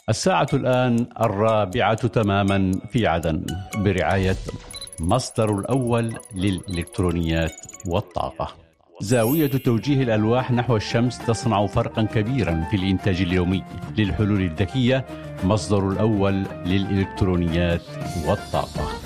الساعة الآن 4 تماما في عدن برعاية مصدر الأول للإلكترونيات والطاقة. زاوية توجيه الألواح نحو الشمس تصنع فرقا كبيرا في الإنتاج اليومي للحلول الذكية. مصدر الأول للإلكترونيات والطاقة.